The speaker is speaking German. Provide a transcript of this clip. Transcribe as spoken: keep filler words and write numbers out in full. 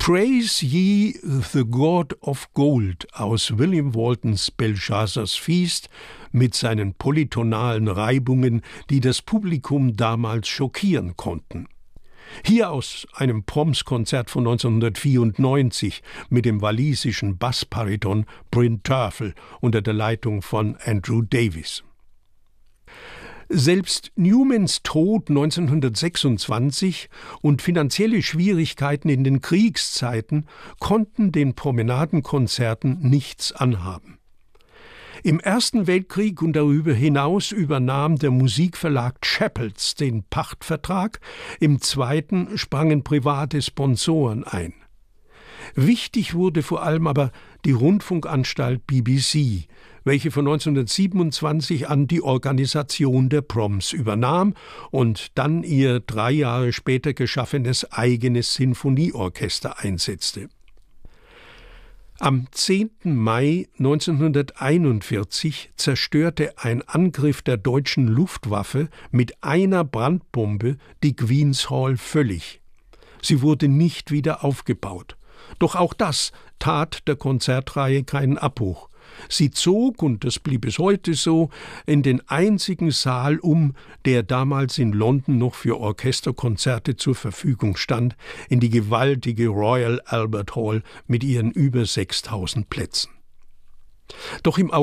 Praise ye the God of Gold aus William Waltons Belshazzars Feast mit seinen polytonalen Reibungen, die das Publikum damals schockieren konnten. Hier aus einem Proms-Konzert von neunzehnhundertvierundneunzig mit dem walisischen Bassbariton Bryn Terfel unter der Leitung von Andrew Davies. Selbst Newmans Tod neunzehnhundertsechsundzwanzig und finanzielle Schwierigkeiten in den Kriegszeiten konnten den Promenadenkonzerten nichts anhaben. Im Ersten Weltkrieg und darüber hinaus übernahm der Musikverlag Chappells den Pachtvertrag, im Zweiten sprangen private Sponsoren ein. Wichtig wurde vor allem aber die Rundfunkanstalt B B C, welche von neunzehnhundertsiebenundzwanzig an die Organisation der Proms übernahm und dann ihr drei Jahre später geschaffenes eigenes Sinfonieorchester einsetzte. Am zehnten Mai neunzehnhunderteinundvierzig zerstörte ein Angriff der deutschen Luftwaffe mit einer Brandbombe die Queen's Hall völlig. Sie wurde nicht wieder aufgebaut. Doch auch das tat der Konzertreihe keinen Abbruch. Sie zog, und das blieb bis heute so, in den einzigen Saal um, der damals in London noch für Orchesterkonzerte zur Verfügung stand, in die gewaltige Royal Albert Hall mit ihren über sechstausend Plätzen. Doch im